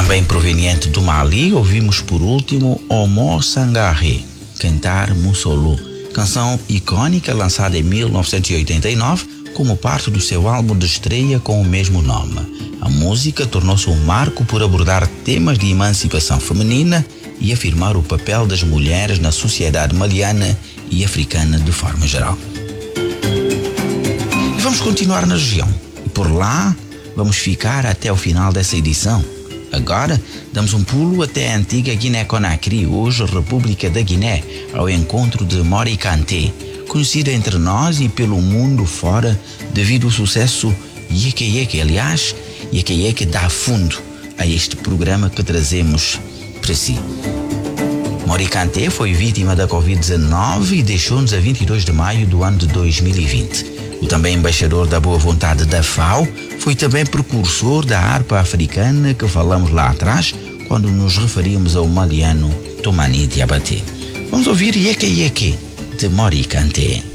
Também proveniente do Mali, ouvimos por último Omo Sangaré, Cantar Mussolô, canção icônica lançada em 1989 como parte do seu álbum de estreia com o mesmo nome. A música tornou-se um marco por abordar temas de emancipação feminina e afirmar o papel das mulheres na sociedade maliana e africana de forma geral. E vamos continuar na região. E por lá vamos ficar até o final dessa edição. Agora, damos um pulo até a antiga Guiné-Conakry, hoje República da Guiné, ao encontro de Mori Kanté, conhecida entre nós e pelo mundo fora devido ao sucesso Yeke Yeke. Aliás, Yeke Yeke dá fundo a este programa que trazemos para si. Mori Kanté foi vítima da Covid-19 e deixou-nos a 22 de maio do ano de 2020. O também embaixador da boa vontade da FAO foi também precursor da harpa africana que falamos lá atrás, quando nos referimos ao maliano Tomani Diabaté. Vamos ouvir Yeke Yeke, de Mori Kanté.